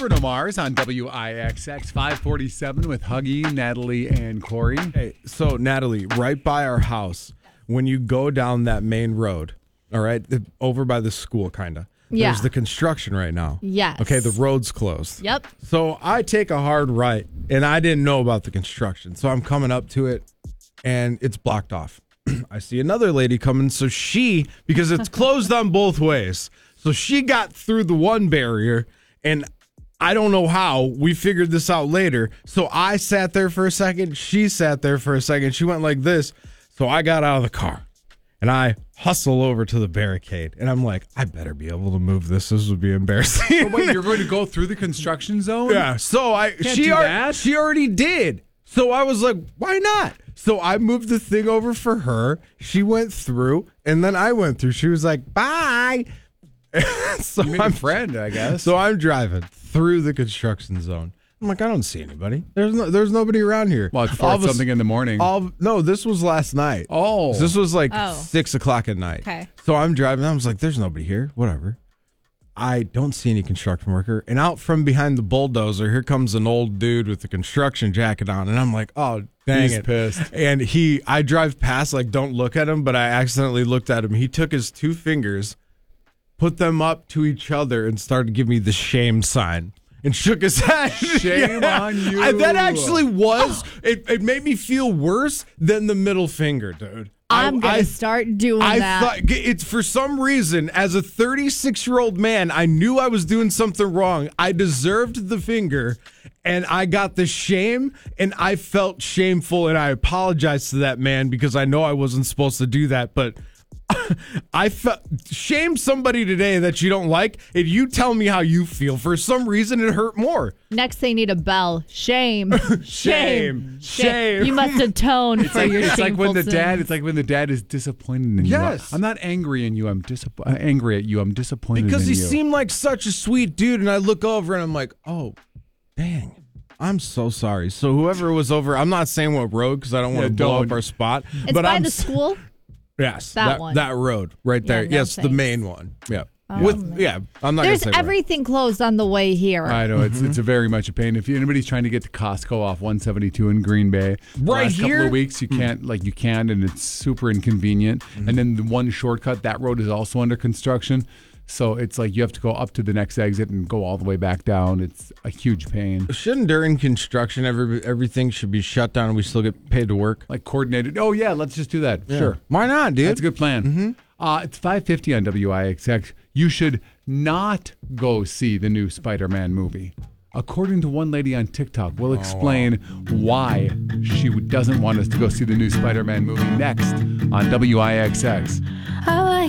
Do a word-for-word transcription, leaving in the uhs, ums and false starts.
Bruno Mars on W I X X five forty-seven with Huggy, Natalie, and Corey. Hey, so Natalie, right by our house, when you go down that main road, all right, the- over by the school, kind of. Yeah. There's the construction right now. Yes. Okay, the road's closed. Yep. So I take a hard right, and I didn't know about the construction. So I'm coming up to it, and it's blocked off. I see another lady coming, so she, because it's closed on both ways, so she got through the one barrier, and I don't know how. We figured this out later. So I sat there for a second. She sat there for a second. She went like this. So I got out of the car, and I hustle over to the barricade, and I'm like, I better be able to move this. This would be embarrassing. Oh, wait, you're going to go through the construction zone? Yeah. So I Can't she do ar- that. she already did. So I was like, why not? So I moved the thing over for her. She went through, and then I went through. She was like, bye. so You made I'm a friend, I guess. So I'm driving through the construction zone. I'm like, I don't see anybody. There's no, there's nobody around here. well, it's All four of a something in the morning. All, no, this was last night. oh. This was like Oh. six o'clock at night. Okay. So I'm driving. I was like, there's nobody here. Whatever. I don't see any construction worker. And out from behind the bulldozer, here comes an old dude with a construction jacket on. And I'm like, oh, dang He's it. pissed. And he, I drive past, like, don't look at him, but I accidentally looked at him. He took his two fingers, put them up to each other, and started giving me the shame sign. And shook his head. Shame on you. I- that actually was, it, it made me feel worse than the middle finger, dude. I'm I- going I- to start doing I that. thought it's for some reason, as a thirty-six year old man, I knew I was doing something wrong. I deserved the finger, and I got the shame, and I felt shameful, and I apologized to that man because I know I wasn't supposed to do that, but I felt shame somebody today that you don't like, and you tell me how you feel. For some reason, it hurt more. Next, they need a bell. Shame. Shame. Shame. You must atone for Like, your it's like when the shameful dad. sins. It's like when the dad is disappointed in you. Yes. I'm not angry in you. I'm disapp- uh, angry at you. I'm disappointed Because in he you. seemed like such a sweet dude, and I look over and I'm like, oh, dang. I'm so sorry. So whoever was over, I'm not saying what road because I don't want Yeah, to blow don't. up our spot. It's but by I'm the s- school. Yes, That that one. that road right Yeah, there. no yes, the thanks. main one. Yeah, Oh, with man. yeah. I'm not There's gonna say where. everything closed on the way here. I know it's it's a very much a pain. If anybody's trying to get to Costco off one seventy-two in Green Bay, the Right last couple here? of weeks you can't like you can, and it's super inconvenient. And then the one shortcut, that road is also under construction, so it's like you have to go up to the next exit and go all the way back down. It's a huge pain. Shouldn't during construction every everything should be shut down and we still get paid to work? Like coordinated. Oh yeah, let's just do that. Sure, Why not, dude? that's a good plan. Uh, it's five fifty on W I X X. You should not go see the new Spider-Man movie. According to one lady on TikTok, we'll explain why she doesn't want us to go see the new Spider-Man movie next on W I X X. I like